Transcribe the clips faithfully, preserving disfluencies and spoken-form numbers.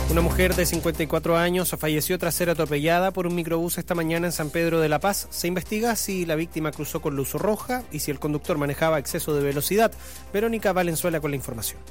Una mujer de cincuenta y cuatro años falleció tras ser atropellada por un microbús esta mañana en San Pedro de la Paz. Se investiga si la víctima cruzó con luz roja y si el conductor manejaba exceso de velocidad. Verónica Valenzuela con la información.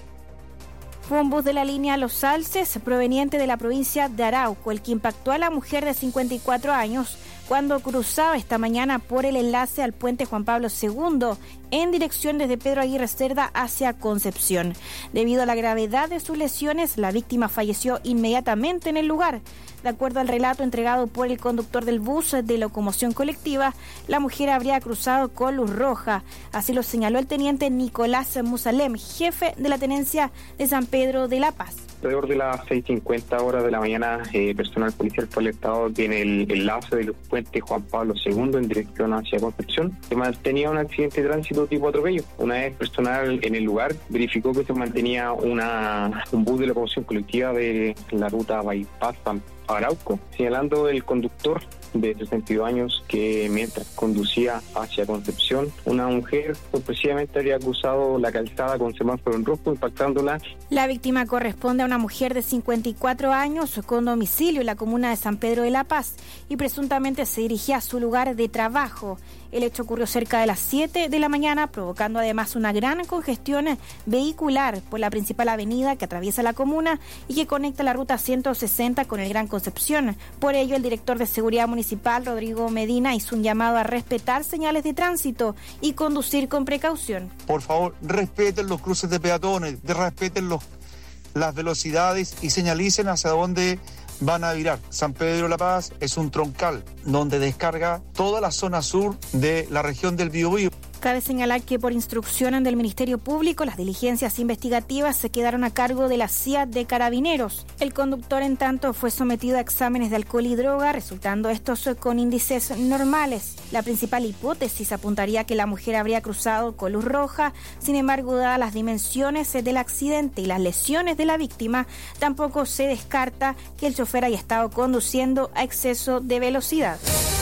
Fue un bus de la línea Los Alces, proveniente de la provincia de Arauco, el que impactó a la mujer de cincuenta y cuatro años cuando cruzaba esta mañana por el enlace al puente Juan Pablo segundo en dirección desde Pedro Aguirre Cerda hacia Concepción. Debido a la gravedad de sus lesiones, la víctima falleció inmediatamente en el lugar. De acuerdo al relato entregado por el conductor del bus de locomoción colectiva, la mujer habría cruzado con luz roja. Así lo señaló el teniente Nicolás Musalem, jefe de la tenencia de San Pedro de la Paz. Alrededor de las seis cincuenta horas de la mañana, eh, personal policial fue alertado que en el enlace del puente Juan Pablo segundo en dirección hacia Concepción se mantenía un accidente de tránsito tipo atropello. Una vez personal en el lugar verificó que se mantenía una un bus de locomoción colectiva de la ruta Bypass Arauco, señalando el conductor de sesenta y dos años que mientras conducía hacia Concepción, una mujer sorpresivamente habría cruzado la calzada con semáforo en rojo, impactándola. La víctima corresponde a una mujer de cincuenta y cuatro años con domicilio en la comuna de San Pedro de la Paz y presuntamente se dirigía a su lugar de trabajo. El hecho ocurrió cerca de las siete de la mañana, provocando además una gran congestión vehicular por la principal avenida que atraviesa la comuna y que conecta la ruta ciento sesenta con el Gran Concepción. Por ello, el director de Seguridad Municipal, Rodrigo Medina, hizo un llamado a respetar señales de tránsito y conducir con precaución. Por favor, respeten los cruces de peatones, respeten los, las velocidades y señalicen hacia dónde van a virar. San Pedro de la Paz es un troncal donde descarga toda la zona sur de la región del Biobío. Cabe señalar que por instrucciones del Ministerio Público, las diligencias investigativas se quedaron a cargo de la C I A de Carabineros. El conductor, en tanto, fue sometido a exámenes de alcohol y droga, resultando estos con índices normales. La principal hipótesis apuntaría a que la mujer habría cruzado con luz roja. Sin embargo, dadas las dimensiones del accidente y las lesiones de la víctima, tampoco se descarta que el chofer haya estado conduciendo a exceso de velocidad.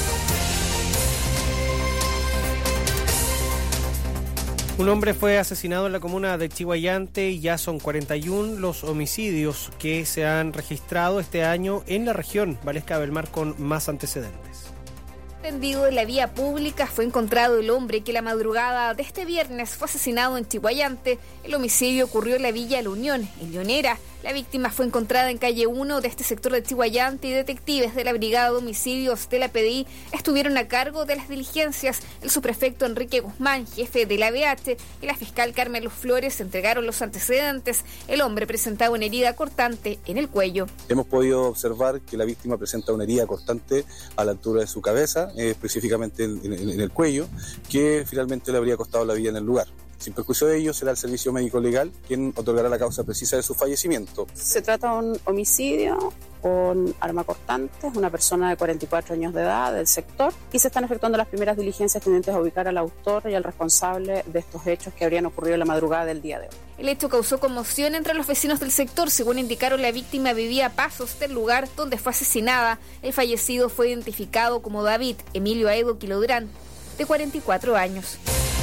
Un hombre fue asesinado en la comuna de Chihuayante y ya son cuarenta y uno los homicidios que se han registrado este año en la región. Valesca Belmar con más antecedentes. Tendido en la vía pública fue encontrado el hombre que la madrugada de este viernes fue asesinado en Chihuayante. El homicidio ocurrió en la Villa La Unión, en Leonera. La víctima fue encontrada en calle uno de este sector de Chihuayante y detectives de la Brigada de Homicidios de la P D I estuvieron a cargo de las diligencias. El subprefecto Enrique Guzmán, jefe de la B H, y la fiscal Carmen Luz Flores entregaron los antecedentes. El hombre presentaba una herida cortante en el cuello. Hemos podido observar que la víctima presenta una herida cortante a la altura de su cabeza, eh, específicamente en, en, en el cuello, que finalmente le habría costado la vida en el lugar. Sin perjuicio de ello, será el Servicio Médico Legal quien otorgará la causa precisa de su fallecimiento. Se trata de un homicidio con arma cortante, una persona de cuarenta y cuatro años de edad del sector, y se están efectuando las primeras diligencias tendentes a ubicar al autor y al responsable de estos hechos que habrían ocurrido en la madrugada del día de hoy. El hecho causó conmoción entre los vecinos del sector. Según indicaron, la víctima vivía a pasos del lugar donde fue asesinada. El fallecido fue identificado como David Emilio Aedo Quilodrán, de cuarenta y cuatro años.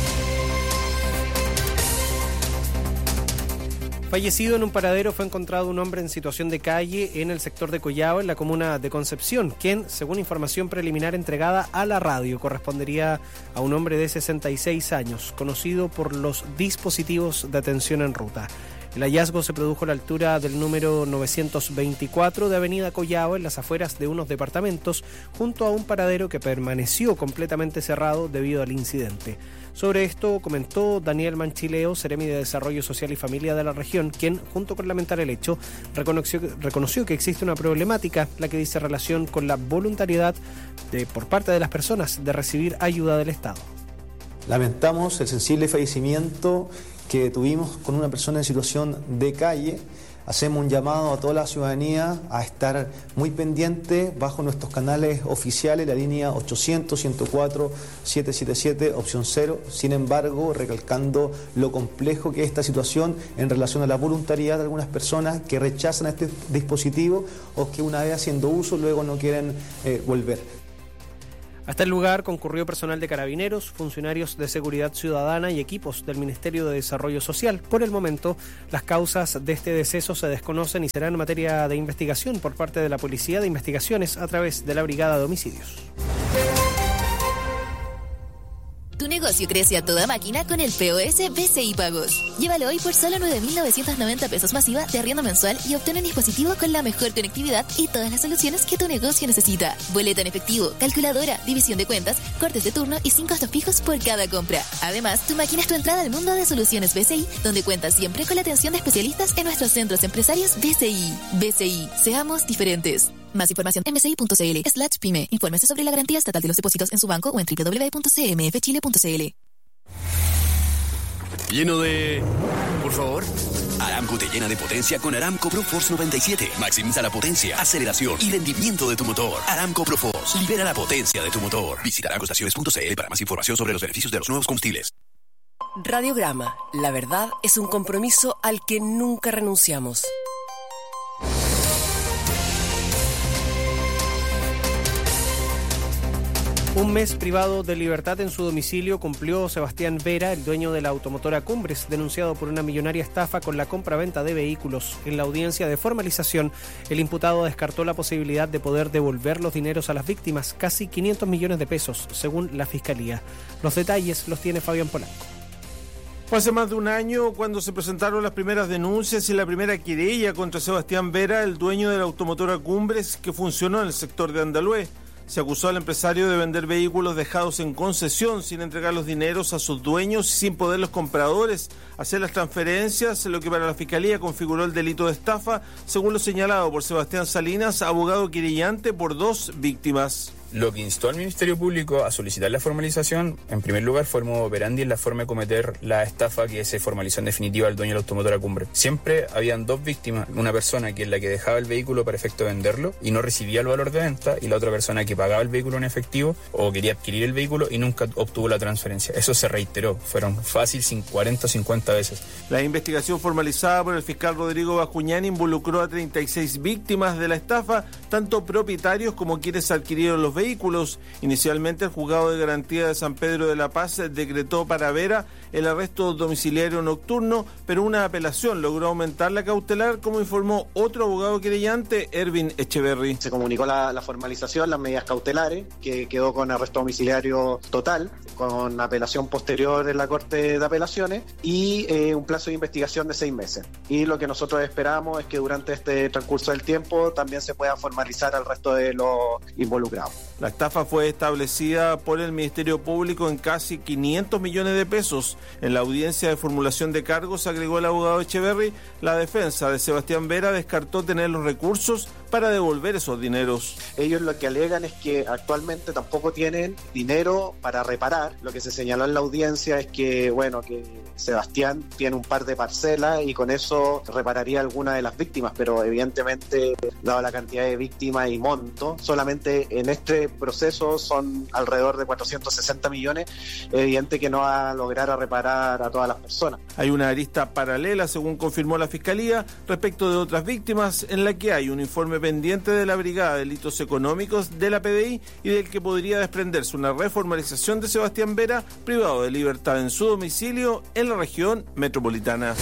Fallecido en un paradero fue encontrado un hombre en situación de calle en el sector de Collao, en la comuna de Concepción, quien, según información preliminar entregada a la radio, correspondería a un hombre de sesenta y seis años, conocido por los dispositivos de atención en ruta. El hallazgo se produjo a la altura del número novecientos veinticuatro de Avenida Collao, en las afueras de unos departamentos, junto a un paradero que permaneció completamente cerrado debido al incidente. Sobre esto comentó Daniel Manchileo, seremi de Desarrollo Social y Familia de la región, quien, junto con lamentar el hecho, reconoció, reconoció que existe una problemática, la que dice relación con la voluntariedad de, por parte de las personas de recibir ayuda del Estado. Lamentamos el sensible fallecimiento que tuvimos con una persona en situación de calle. Hacemos un llamado a toda la ciudadanía a estar muy pendiente bajo nuestros canales oficiales, la línea ochocientos, ciento cuatro, setecientos setenta y siete, opción cero. Sin embargo, recalcando lo complejo que es esta situación en relación a la voluntariedad de algunas personas que rechazan este dispositivo o que una vez haciendo uso luego no quieren eh, volver. Hasta el lugar concurrió personal de Carabineros, funcionarios de Seguridad Ciudadana y equipos del Ministerio de Desarrollo Social. Por el momento, las causas de este deceso se desconocen y serán materia de investigación por parte de la Policía de Investigaciones a través de la Brigada de Homicidios. Tu negocio crece a toda máquina con el P O S B C I Pagos. Llévalo hoy por solo nueve mil novecientos noventa pesos masiva de arriendo mensual y obtén un dispositivo con la mejor conectividad y todas las soluciones que tu negocio necesita. Boleta en efectivo, calculadora, división de cuentas, cortes de turno y sin costos fijos por cada compra. Además, tu máquina es tu entrada al mundo de soluciones B C I, donde cuentas siempre con la atención de especialistas en nuestros centros empresarios B C I. B C I, seamos diferentes. Más información en bci.cl slash pyme. Infórmese sobre la garantía estatal de los depósitos en su banco o en doble u doble u doble u punto c m f chile punto c l. Lleno de... Por favor. Aramco te llena de potencia con Aramco ProForce noventa y siete. Maximiza la potencia, aceleración y rendimiento de tu motor. Aramco ProForce. Libera la potencia de tu motor. Visita aramco estaciones punto c l para más información sobre los beneficios de los nuevos combustibles. Radiograma. La verdad es un compromiso al que nunca renunciamos. Un mes privado de libertad en su domicilio cumplió Sebastián Vera, el dueño de la automotora Cumbres, denunciado por una millonaria estafa con la compra-venta de vehículos. En la audiencia de formalización, el imputado descartó la posibilidad de poder devolver los dineros a las víctimas, casi quinientos millones de pesos, según la Fiscalía. Los detalles los tiene Fabián Polanco. Fue hace más de un año cuando se presentaron las primeras denuncias y la primera querella contra Sebastián Vera, el dueño de la automotora Cumbres, que funcionó en el sector de Andalhué. Se acusó al empresario de vender vehículos dejados en concesión sin entregar los dineros a sus dueños y sin poder los compradores hacer las transferencias, lo que para la Fiscalía configuró el delito de estafa, según lo señalado por Sebastián Salinas, abogado querellante por dos víctimas. Lo que instó al Ministerio Público a solicitar la formalización, en primer lugar, fue el modo operandi en la forma de cometer la estafa que se formalizó en definitiva al dueño de la automotora Cumbre. Siempre habían dos víctimas, una persona que es la que dejaba el vehículo para efecto de venderlo y no recibía el valor de venta, y la otra persona que pagaba el vehículo en efectivo o quería adquirir el vehículo y nunca obtuvo la transferencia. Eso se reiteró, fueron fácil cuarenta o cincuenta veces. La investigación formalizada por el fiscal Rodrigo Bascuñán involucró a treinta y seis víctimas de la estafa, tanto propietarios como quienes adquirieron los vehículos. Vehículos. Inicialmente, el Juzgado de Garantía de San Pedro de la Paz decretó para Vera el arresto domiciliario nocturno, pero una apelación logró aumentar la cautelar, como informó otro abogado querellante, Ervin Echeverry. Se comunicó la, la formalización, las medidas cautelares, que quedó con arresto domiciliario total, con apelación posterior en la Corte de Apelaciones y eh, un plazo de investigación de seis meses. Y lo que nosotros esperamos es que durante este transcurso del tiempo también se pueda formalizar al resto de los involucrados. La estafa fue establecida por el Ministerio Público en casi quinientos millones de pesos. En la audiencia de formulación de cargos, agregó el abogado Echeverry, la defensa de Sebastián Vera descartó tener los recursos para devolver esos dineros. Ellos lo que alegan es que actualmente tampoco tienen dinero para reparar. Lo que se señaló en la audiencia es que, bueno, que Sebastián tiene un par de parcelas y con eso repararía alguna de las víctimas, pero evidentemente, dado la cantidad de víctimas y monto, solamente en este proceso son alrededor de cuatrocientos sesenta millones, evidente que no va a lograr a reparar a todas las personas. Hay una arista paralela, según confirmó la Fiscalía, respecto de otras víctimas, en la que hay un informe pendiente de la Brigada de Delitos Económicos de la P D I y del que podría desprenderse una reformalización de Sebastián Vera, privado de libertad en su domicilio en la región metropolitana.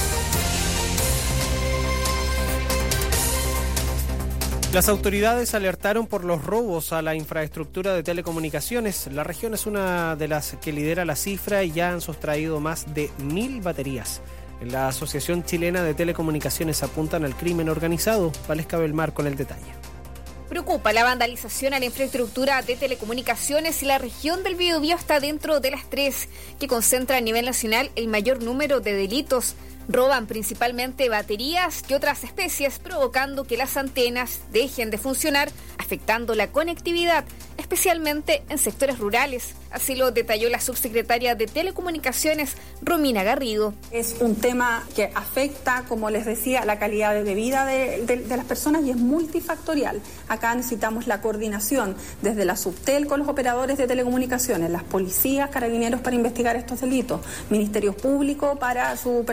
Las autoridades alertaron por los robos a la infraestructura de telecomunicaciones. La región es una de las que lidera la cifra y ya han sustraído más de mil baterías. En la Asociación Chilena de Telecomunicaciones apuntan al crimen organizado. Valesca Belmar con el detalle. Preocupa la vandalización a la infraestructura de telecomunicaciones y la región del Biobío está dentro de las tres que concentra a nivel nacional el mayor número de delitos. Roban principalmente baterías y otras especies, provocando que las antenas dejen de funcionar, afectando la conectividad, especialmente en sectores rurales. Así lo detalló la subsecretaria de Telecomunicaciones, Romina Garrido. Es un tema que afecta, como les decía, la calidad de vida de, de, de las personas y es multifactorial. Acá necesitamos la coordinación desde la Subtel con los operadores de telecomunicaciones, las policías, carabineros para investigar estos delitos, Ministerio Público para su persecución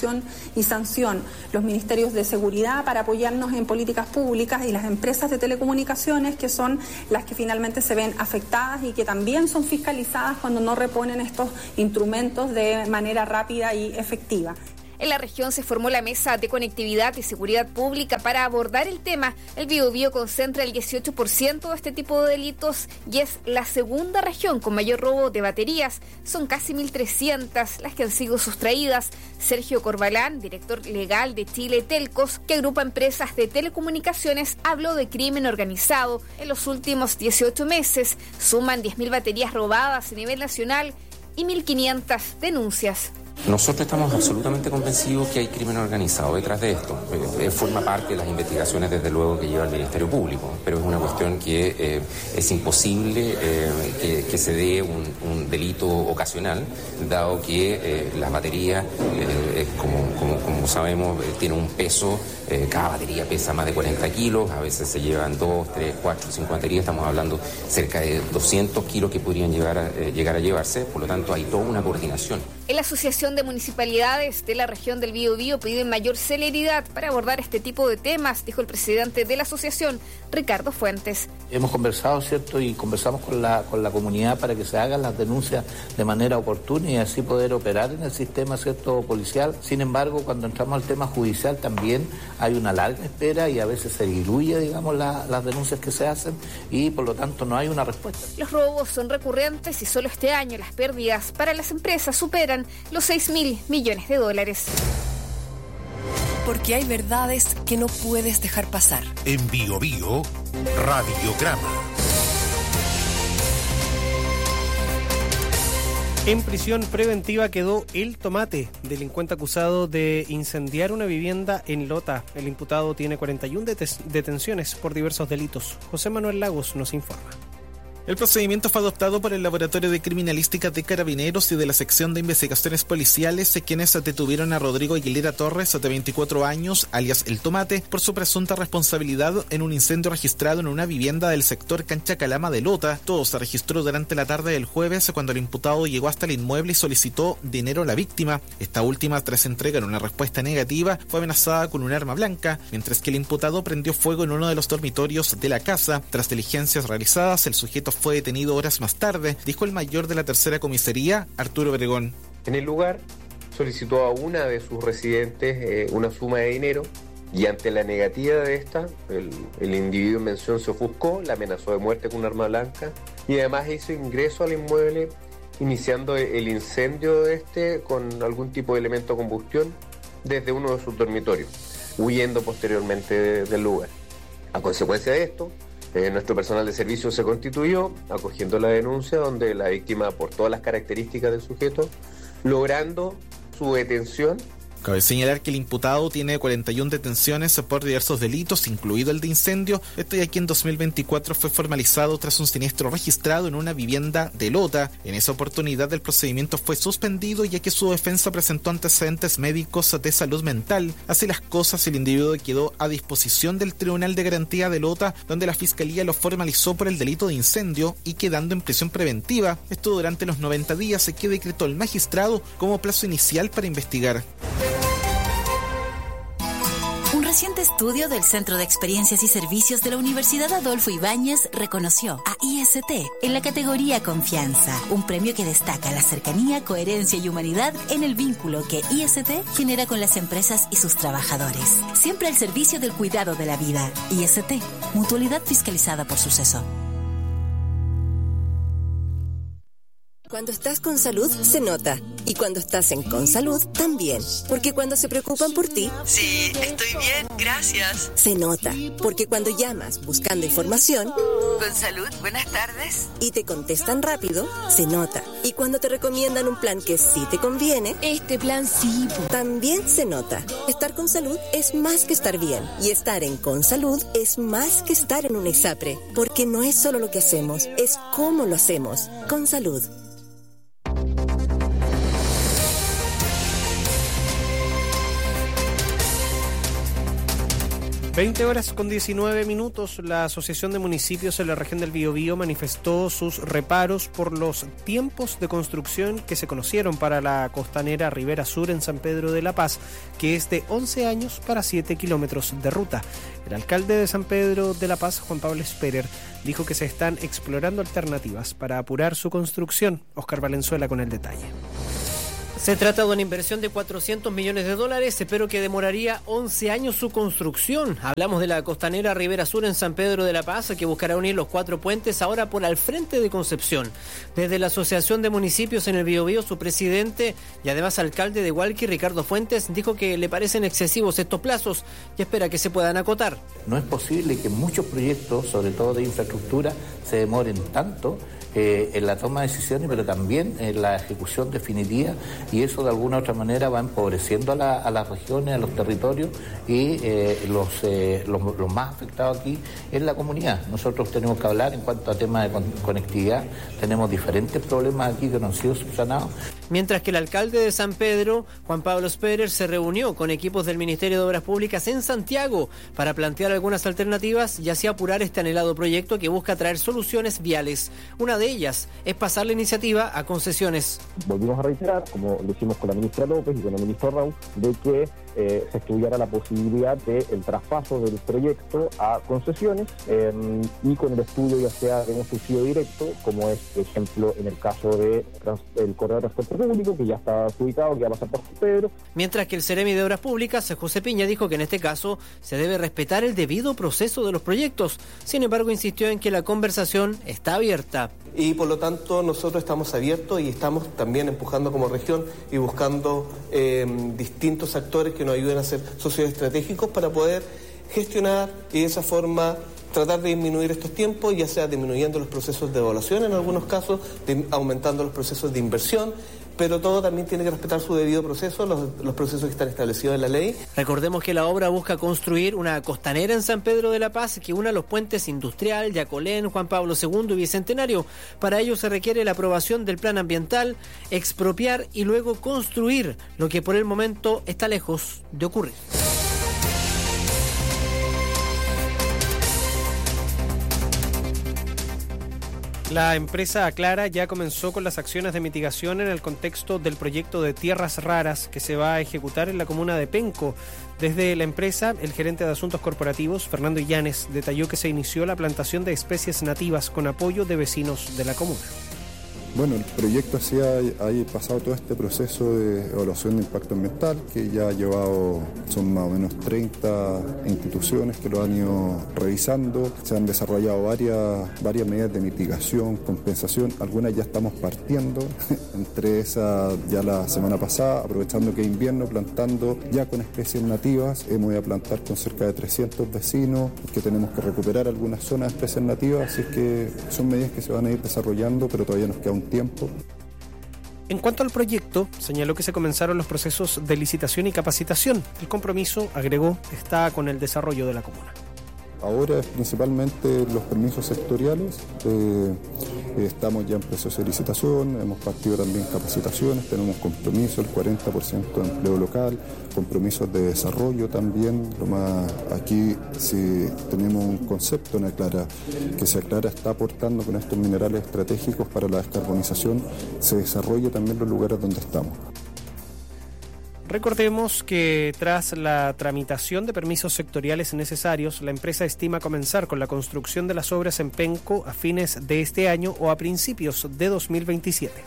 investigación y sanción, los ministerios de seguridad para apoyarnos en políticas públicas y las empresas de telecomunicaciones, que son las que finalmente se ven afectadas y que también son fiscalizadas cuando no reponen estos instrumentos de manera rápida y efectiva. En la región se formó la Mesa de Conectividad y Seguridad Pública para abordar el tema. El Biobío concentra el dieciocho por ciento de este tipo de delitos y es la segunda región con mayor robo de baterías. Son casi mil trescientas las que han sido sustraídas. Sergio Corbalán, director legal de Chile Telcos, que agrupa empresas de telecomunicaciones, habló de crimen organizado. En los últimos dieciocho meses suman diez mil baterías robadas a nivel nacional y mil quinientas denuncias. Nosotros estamos absolutamente convencidos que hay crimen organizado detrás de esto. Eh, forma parte de las investigaciones, desde luego, que lleva el Ministerio Público, pero es una cuestión que eh, es imposible eh, que, que se dé un, un delito ocasional, dado que eh, las baterías, eh, como, como, como sabemos, eh, tienen un peso, eh, cada batería pesa más de cuarenta kilos, a veces se llevan dos, tres, cuatro, cinco baterías, estamos hablando cerca de doscientos kilos que podrían llegar a, eh, llegar a llevarse, por lo tanto hay toda una coordinación. En la Asociación de Municipalidades de la región del Biobío piden mayor celeridad para abordar este tipo de temas, dijo el presidente de la asociación, Ricardo Fuentes. Hemos conversado, ¿cierto? Y conversamos con la, con la comunidad para que se hagan las denuncias de manera oportuna y así poder operar en el sistema, ¿cierto?, policial. Sin embargo, cuando entramos al tema judicial también hay una larga espera y a veces se diluye, digamos, la, las denuncias que se hacen y por lo tanto no hay una respuesta. Los robos son recurrentes y solo este año las pérdidas para las empresas superan los seis mil millones de dólares. Porque hay verdades que no puedes dejar pasar. En Biobío, Radiograma. En prisión preventiva quedó El Tomate, delincuente acusado de incendiar una vivienda en Lota. El imputado tiene cuarenta y una det- detenciones por diversos delitos. José Manuel Lagos nos informa. El procedimiento fue adoptado por el Laboratorio de Criminalística de Carabineros y de la Sección de Investigaciones Policiales, quienes detuvieron a Rodrigo Aguilera Torres, de veinticuatro años, alias El Tomate, por su presunta responsabilidad en un incendio registrado en una vivienda del sector Cancha Calama de Lota. Todo se registró durante la tarde del jueves, cuando el imputado llegó hasta el inmueble y solicitó dinero a la víctima. Esta última, tras entregar una respuesta negativa, fue amenazada con un arma blanca, mientras que el imputado prendió fuego en uno de los dormitorios de la casa. Tras diligencias realizadas, el sujeto fue detenido horas más tarde, dijo el mayor de la tercera comisaría, Arturo Obregón. En el lugar solicitó a una de sus residentes eh, una suma de dinero y ante la negativa de esta, el, el individuo en mención se ofuscó, la amenazó de muerte con un arma blanca y además hizo ingreso al inmueble iniciando el incendio de este con algún tipo de elemento de combustión desde uno de sus dormitorios, huyendo posteriormente de, del lugar. A consecuencia de esto, Eh, nuestro personal de servicio se constituyó, acogiendo la denuncia, donde la víctima aportó las características del sujeto, logrando su detención. Cabe señalar que el imputado tiene cuarenta y una detenciones por diversos delitos, incluido el de incendio. Esto ya que en dos mil veinticuatro fue formalizado tras un siniestro registrado en una vivienda de Lota. En esa oportunidad el procedimiento fue suspendido ya que su defensa presentó antecedentes médicos de salud mental. Así las cosas, el individuo quedó a disposición del Tribunal de Garantía de Lota, donde la Fiscalía lo formalizó por el delito de incendio y quedando en prisión preventiva. Esto durante los noventa días que decretó el magistrado como plazo inicial para investigar. Un reciente estudio del Centro de Experiencias y Servicios de la Universidad Adolfo Ibáñez reconoció a I S T en la categoría Confianza, un premio que destaca la cercanía, coherencia y humanidad en el vínculo que I S T genera con las empresas y sus trabajadores. Siempre al servicio del cuidado de la vida. I S T, mutualidad fiscalizada por Suceso. Cuando estás con salud, se nota. Y cuando estás en Consalud, también. Porque cuando se preocupan por ti... Sí, estoy bien, gracias. Se nota. Porque cuando llamas buscando información... Consalud, buenas tardes. Y te contestan rápido, se nota. Y cuando te recomiendan un plan que sí te conviene... Este plan sí. También se nota. Estar con salud es más que estar bien. Y estar en Consalud es más que estar en un ISAPRE. Porque no es solo lo que hacemos, es cómo lo hacemos. Consalud. veinte horas con diecinueve minutos, la Asociación de Municipios en la región del Biobío manifestó sus reparos por los tiempos de construcción que se conocieron para la costanera Ribera Sur en San Pedro de la Paz, que es de once años para siete kilómetros de ruta. El alcalde de San Pedro de la Paz, Juan Pablo Sperer, dijo que se están explorando alternativas para apurar su construcción. Oscar Valenzuela con el detalle. Se trata de una inversión de cuatrocientos millones de dólares, pero que demoraría once años su construcción. Hablamos de la costanera Ribera Sur en San Pedro de la Paz, que buscará unir los cuatro puentes ahora por al frente de Concepción. Desde la Asociación de Municipios en el Biobío, su presidente y además alcalde de Hualqui, Ricardo Fuentes, dijo que le parecen excesivos estos plazos y espera que se puedan acotar. No es posible que muchos proyectos, sobre todo de infraestructura, se demoren tanto Eh, en la toma de decisiones, pero también en la ejecución definitiva, y eso de alguna u otra manera va empobreciendo a, la, a las regiones, a los territorios, y eh, los, eh, los, los más afectados aquí es la comunidad. Nosotros tenemos que hablar en cuanto a temas de con, conectividad, tenemos diferentes problemas aquí que no han sido subsanados. Mientras que el alcalde de San Pedro, Juan Pablo Sperer, se reunió con equipos del Ministerio de Obras Públicas en Santiago para plantear algunas alternativas y así apurar este anhelado proyecto que busca traer soluciones viales. Una de ellas es pasar la iniciativa a concesiones. Volvimos a reiterar, como lo hicimos con la ministra López y con el ministro Raúl, de que eh, se estudiara la posibilidad del traspaso del proyecto a concesiones eh, y con el estudio ya sea de un subsidio directo, como es, por ejemplo, en el caso del de corredor de transporte público, que ya está adjudicado, que va a pasar por San Pedro. Mientras que el Seremi de Obras Públicas, José Piña, dijo que en este caso se debe respetar el debido proceso de los proyectos. Sin embargo, insistió en que la conversación está abierta. Y por lo tanto nosotros estamos abiertos y estamos también empujando como región y buscando eh, distintos actores que nos ayuden a ser socios estratégicos para poder gestionar y de esa forma tratar de disminuir estos tiempos, ya sea disminuyendo los procesos de evaluación en algunos casos, de, aumentando los procesos de inversión, pero todo también tiene que respetar su debido proceso, los, los procesos que están establecidos en la ley. Recordemos que la obra busca construir una costanera en San Pedro de la Paz que una los puentes Industrial, Yacolén, Juan Pablo segundo y Bicentenario. Para ello se requiere la aprobación del plan ambiental, expropiar y luego construir, lo que por el momento está lejos de ocurrir. La empresa Aclara ya comenzó con las acciones de mitigación en el contexto del proyecto de tierras raras que se va a ejecutar en la comuna de Penco. Desde la empresa, el gerente de Asuntos Corporativos, Fernando Illanes, detalló que se inició la plantación de especies nativas con apoyo de vecinos de la comuna. Bueno, el proyecto así ha, ha pasado todo este proceso de evaluación de impacto ambiental que ya ha llevado, son más o menos treinta instituciones que lo han ido revisando. Se han desarrollado varias, varias medidas de mitigación, compensación, algunas ya estamos partiendo, entre esas ya la semana pasada, aprovechando que es invierno, plantando ya con especies nativas. Hemos ido a plantar con cerca de trescientos vecinos, que tenemos que recuperar algunas zonas de especies nativas, así es que son medidas que se van a ir desarrollando, pero todavía nos queda un tiempo. En cuanto al proyecto, señaló que se comenzaron los procesos de licitación y capacitación. El compromiso, agregó, está con el desarrollo de la comuna. Ahora principalmente los permisos sectoriales, eh, estamos ya en proceso de licitación, hemos partido también capacitaciones, tenemos compromiso, el cuarenta por ciento de empleo local, compromisos de desarrollo también. Lo más aquí si tenemos un concepto en Aclara, que si Aclara está aportando con estos minerales estratégicos para la descarbonización, se desarrolle también los lugares donde estamos. Recordemos que tras la tramitación de permisos sectoriales necesarios, la empresa estima comenzar con la construcción de las obras en Penco a fines de este año o a principios de dos mil veintisiete.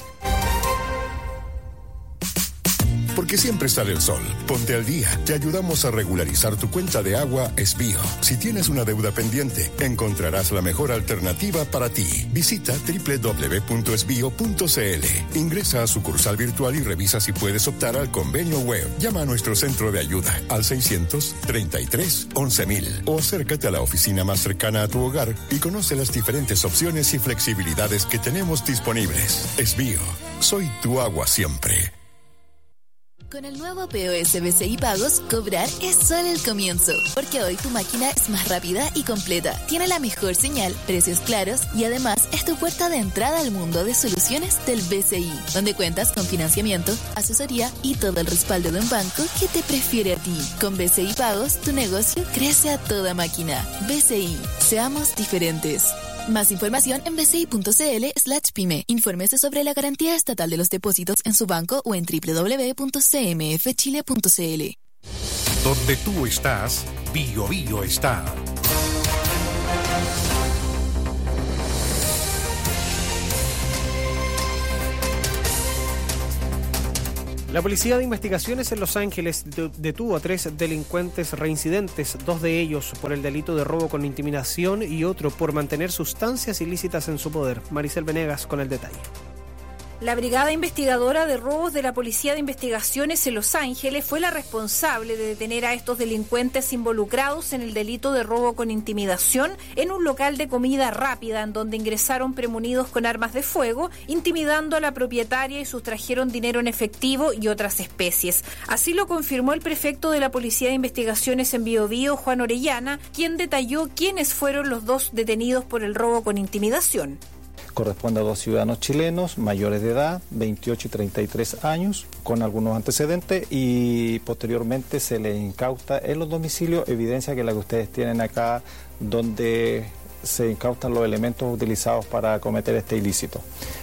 Porque siempre sale el sol. Ponte al día. Te ayudamos a regularizar tu cuenta de agua Esbío. Si tienes una deuda pendiente, encontrarás la mejor alternativa para ti. Visita doble u doble u doble u punto esbío punto c l. Ingresa a sucursal virtual y revisa si puedes optar al convenio web. Llama a nuestro centro de ayuda al seiscientos treinta y tres once mil o acércate a la oficina más cercana a tu hogar y conoce las diferentes opciones y flexibilidades que tenemos disponibles. Esbío. Soy tu agua siempre. Con el nuevo P O S B C I Pagos, cobrar es solo el comienzo, porque hoy tu máquina es más rápida y completa, tiene la mejor señal, precios claros y además es tu puerta de entrada al mundo de soluciones del B C I, donde cuentas con financiamiento, asesoría y todo el respaldo de un banco que te prefiere a ti. Con B C I Pagos, tu negocio crece a toda máquina. B C I, seamos diferentes. Más información en bci.cl slash pyme. Infórmese sobre la garantía estatal de los depósitos en su banco o en doble u doble u doble u punto c m f chile punto c l. Donde tú estás, Bio Bio está. La Policía de Investigaciones en Los Ángeles detuvo a tres delincuentes reincidentes, dos de ellos por el delito de robo con intimidación y otro por mantener sustancias ilícitas en su poder. Maricel Venegas con el detalle. La Brigada Investigadora de Robos de la Policía de Investigaciones en Los Ángeles fue la responsable de detener a estos delincuentes involucrados en el delito de robo con intimidación en un local de comida rápida en donde ingresaron premunidos con armas de fuego, intimidando a la propietaria y sustrajeron dinero en efectivo y otras especies. Así lo confirmó el prefecto de la Policía de Investigaciones en Biobío, Juan Orellana, quien detalló quiénes fueron los dos detenidos por el robo con intimidación. Corresponde a dos ciudadanos chilenos mayores de edad, veintiocho y treinta y tres años, con algunos antecedentes, y posteriormente se les incauta en los domicilios evidencia que la que ustedes tienen acá, donde se incautan los elementos utilizados para cometer este ilícito.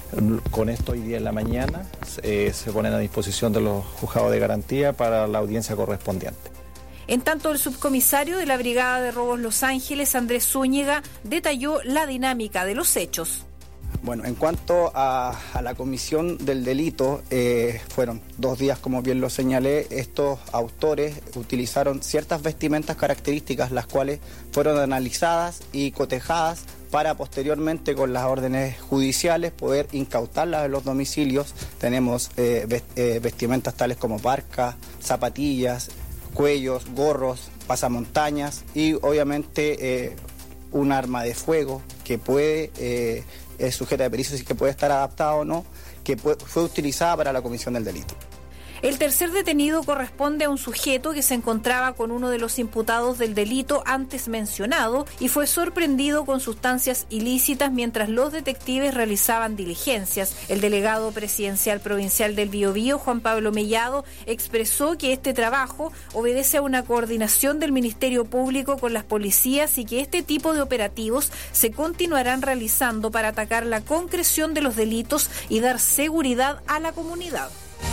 Con esto hoy día en la mañana eh, se ponen a disposición de los juzgados de garantía para la audiencia correspondiente. En tanto, el subcomisario de la Brigada de Robos Los Ángeles, Andrés Zúñiga, detalló la dinámica de los hechos. Bueno, en cuanto a, a la comisión del delito, eh, fueron dos días, como bien lo señalé. Estos autores utilizaron ciertas vestimentas características, las cuales fueron analizadas y cotejadas para posteriormente, con las órdenes judiciales, poder incautarlas en los domicilios. Tenemos eh, vestimentas tales como parcas, zapatillas, cuellos, gorros, pasamontañas y obviamente eh, un arma de fuego que puede... Eh, es sujeta de pericia, y que puede estar adaptada o no, que puede, fue utilizada para la comisión del delito. El tercer detenido corresponde a un sujeto que se encontraba con uno de los imputados del delito antes mencionado y fue sorprendido con sustancias ilícitas mientras los detectives realizaban diligencias. El delegado presidencial provincial del Biobío, Juan Pablo Mellado, expresó que este trabajo obedece a una coordinación del Ministerio Público con las policías y que este tipo de operativos se continuarán realizando para atacar la concreción de los delitos y dar seguridad a la comunidad.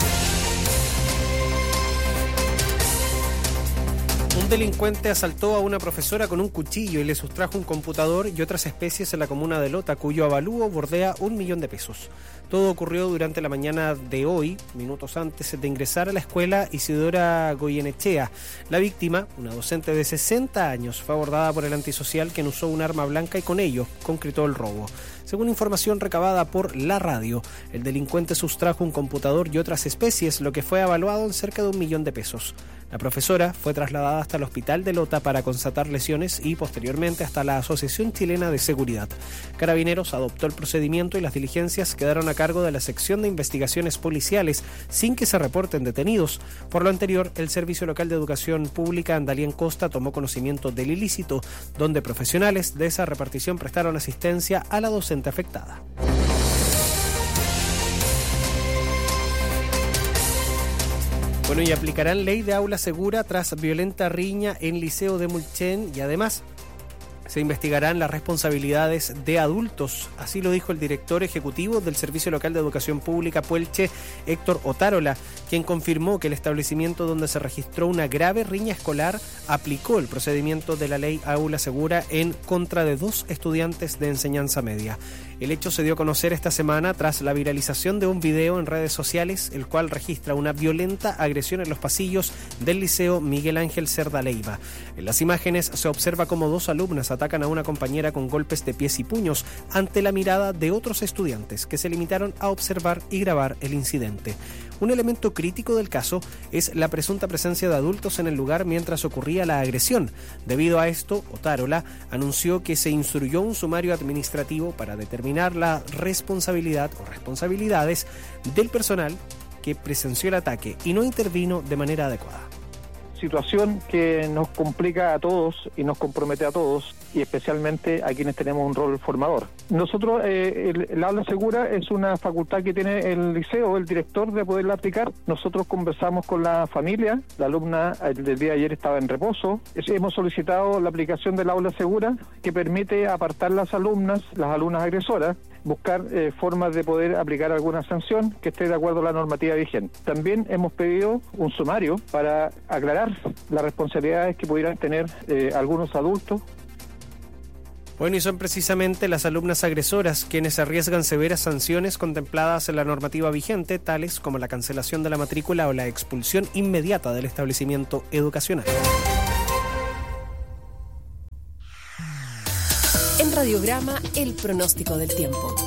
Un delincuente asaltó a una profesora con un cuchillo y le sustrajo un computador y otras especies en la comuna de Lota, cuyo avalúo bordea un millón de pesos. Todo ocurrió durante la mañana de hoy, minutos antes de ingresar a la escuela Isidora Goyenechea. La víctima, una docente de sesenta años, fue abordada por el antisocial, quien usó un arma blanca y con ello concretó el robo. Según información recabada por la radio, el delincuente sustrajo un computador y otras especies, lo que fue evaluado en cerca de un millón de pesos. La profesora fue trasladada hasta el hospital de Lota para constatar lesiones y posteriormente hasta la Asociación Chilena de Seguridad. Carabineros adoptó el procedimiento y las diligencias quedaron a cargo de la sección de investigaciones policiales sin que se reporten detenidos. Por lo anterior, el Servicio Local de Educación Pública Andalien Costa tomó conocimiento del ilícito, donde profesionales de esa repartición prestaron asistencia a la docente afectada. Bueno, y aplicarán ley de aula segura tras violenta riña en Liceo de Mulchen y además se investigarán las responsabilidades de adultos. Así lo dijo el director ejecutivo del Servicio Local de Educación Pública Puelche, Héctor Otárola, quien confirmó que el establecimiento donde se registró una grave riña escolar aplicó el procedimiento de la ley Aula Segura en contra de dos estudiantes de enseñanza media. El hecho se dio a conocer esta semana tras la viralización de un video en redes sociales, el cual registra una violenta agresión en los pasillos del Liceo Miguel Ángel Cerda Leiva. En las imágenes se observa cómo dos alumnas atacan a una compañera con golpes de pies y puños ante la mirada de otros estudiantes que se limitaron a observar y grabar el incidente. Un elemento crítico del caso es la presunta presencia de adultos en el lugar mientras ocurría la agresión. Debido a esto, Otárola anunció que se instruyó un sumario administrativo para determinar la responsabilidad o responsabilidades del personal que presenció el ataque y no intervino de manera adecuada. Situación que nos complica a todos y nos compromete a todos, y especialmente a quienes tenemos un rol formador. Nosotros, eh, el, el aula segura es una facultad que tiene el liceo, el director, de poderla aplicar. Nosotros conversamos con la familia, la alumna el día de ayer estaba en reposo. Es, hemos solicitado la aplicación del aula segura, que permite apartar las alumnas, las alumnas agresoras, buscar eh, formas de poder aplicar alguna sanción que esté de acuerdo a la normativa vigente. También hemos pedido un sumario para aclarar las responsabilidades que pudieran tener eh, algunos adultos. Bueno, y son precisamente las alumnas agresoras quienes arriesgan severas sanciones contempladas en la normativa vigente, tales como la cancelación de la matrícula o la expulsión inmediata del establecimiento educacional. En Radiograma, el pronóstico del tiempo.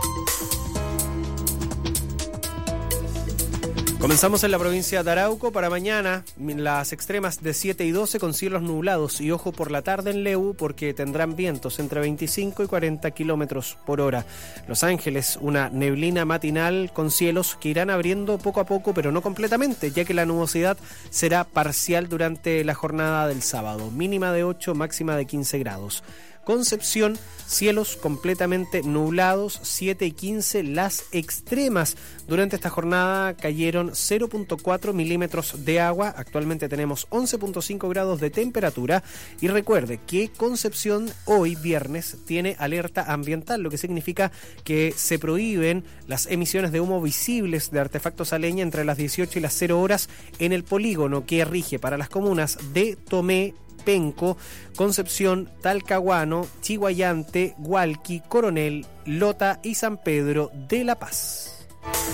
Comenzamos en la provincia de Arauco. Para mañana, las extremas de siete y doce con cielos nublados, y ojo por la tarde en Leu porque tendrán vientos entre veinticinco y cuarenta kilómetros por hora. Los Ángeles, una neblina matinal con cielos que irán abriendo poco a poco, pero no completamente, ya que la nubosidad será parcial durante la jornada del sábado. Mínima de ocho, máxima de quince grados. Concepción, cielos completamente nublados, siete y quince las extremas. Durante esta jornada cayeron cero punto cuatro milímetros de agua, actualmente tenemos once punto cinco grados de temperatura, y recuerde que Concepción hoy viernes tiene alerta ambiental, lo que significa que se prohíben las emisiones de humo visibles de artefactos a leña entre las dieciocho y las cero horas en el polígono que rige para las comunas de Tomé, Penco, Concepción, Talcahuano, Chiguayante, Hualqui, Coronel, Lota y San Pedro de La Paz.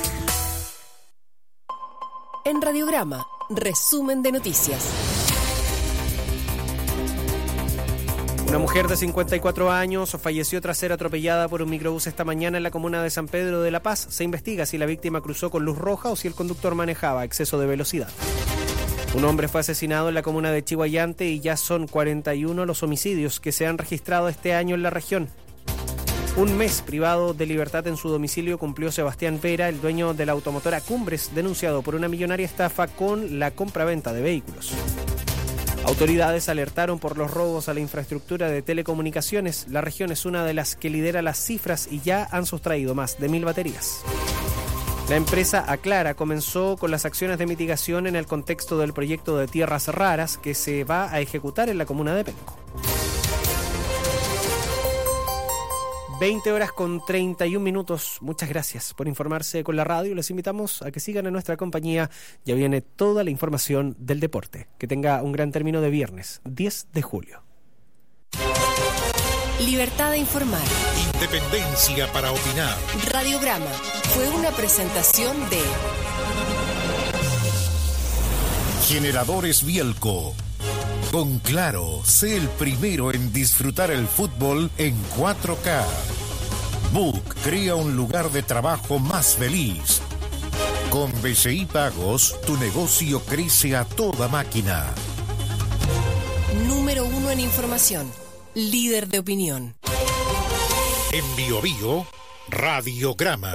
En Radiograma, resumen de noticias. Una mujer de cincuenta y cuatro años falleció tras ser atropellada por un microbús esta mañana en la comuna de San Pedro de La Paz. Se investiga si la víctima cruzó con luz roja o si el conductor manejaba a exceso de velocidad. Un hombre fue asesinado en la comuna de Chiguayante y ya son cuarenta y uno los homicidios que se han registrado este año en la región. Un mes privado de libertad en su domicilio cumplió Sebastián Vera, el dueño de la automotora Cumbres, denunciado por una millonaria estafa con la compraventa de vehículos. Autoridades alertaron por los robos a la infraestructura de telecomunicaciones. La región es una de las que lidera las cifras y ya han sustraído más de mil baterías. La empresa Aclara comenzó con las acciones de mitigación en el contexto del proyecto de tierras raras que se va a ejecutar en la comuna de Penco. veinte horas con treinta y un minutos. Muchas gracias por informarse con la radio. Les invitamos a que sigan en nuestra compañía. Ya viene toda la información del deporte. Que tenga un gran término de viernes, diez de julio. Libertad de informar. Independencia para opinar. Radiograma fue una presentación de Generadores Bielco. Con Claro, sé el primero en disfrutar el fútbol en cuatro K. Book crea un lugar de trabajo más feliz. Con B C I Pagos, tu negocio crece a toda máquina. Número uno en información. Líder de opinión. En Bio Bio, Radiograma.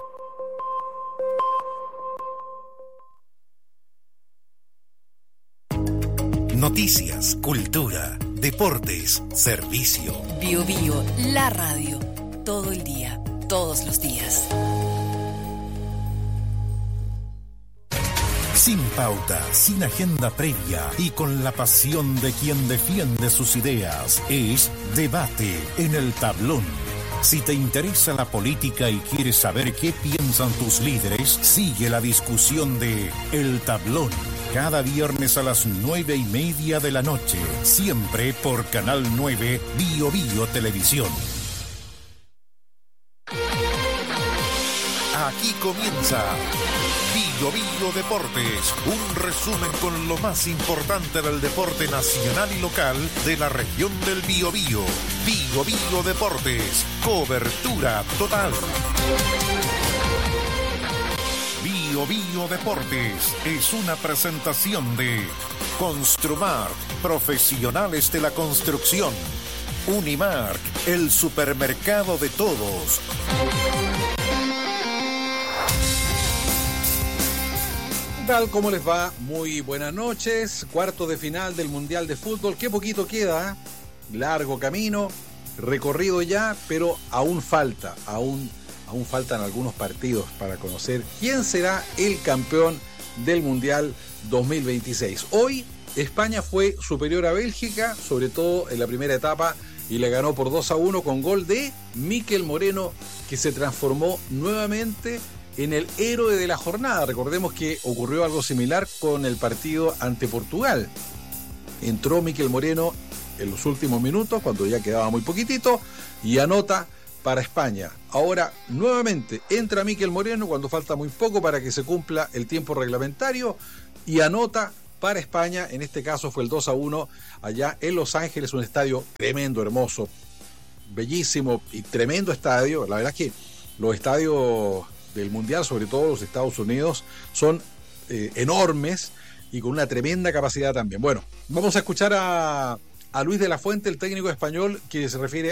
Noticias, cultura, deportes, servicio. Bio Bio, la radio. Todo el día, todos los días. Sin pauta, sin agenda previa y con la pasión de quien defiende sus ideas. Es Debate en el Tablón. Si te interesa la política y quieres saber qué piensan tus líderes, sigue la discusión de El Tablón. Cada viernes a las nueve y media de la noche. Siempre por Canal nueve Bio Bio Televisión. Aquí comienza Bio Bio Deportes, un resumen con lo más importante del deporte nacional y local de la región del Biobío. Bio Bio Deportes, cobertura total. Bio Bio Deportes es una presentación de Construmark, profesionales de la construcción. Unimark, el supermercado de todos. ¿Qué tal? ¿Cómo les va? Muy buenas noches. Cuartos de final del Mundial de Fútbol. Qué poquito queda, ¿eh? Largo camino, recorrido ya, pero aún falta, aún, aún faltan algunos partidos para conocer quién será el campeón del Mundial dos mil veintiséis. Hoy España fue superior a Bélgica, sobre todo en la primera etapa, y le ganó por dos a uno con gol de Mikel Moreno, que se transformó nuevamente en el héroe de la jornada. Recordemos que ocurrió algo similar con el partido ante Portugal. Entró Mikel Moreno en los últimos minutos, cuando ya quedaba muy poquitito, y anota para España. Ahora, nuevamente, entra Mikel Moreno cuando falta muy poco para que se cumpla el tiempo reglamentario, y anota para España. En este caso fue el dos a uno allá en Los Ángeles, un estadio tremendo, hermoso, bellísimo y tremendo estadio. La verdad es que los estadios del Mundial, sobre todo los Estados Unidos, son eh, enormes y con una tremenda capacidad también. Bueno, vamos a escuchar a, a Luis de la Fuente, el técnico español, que se refiere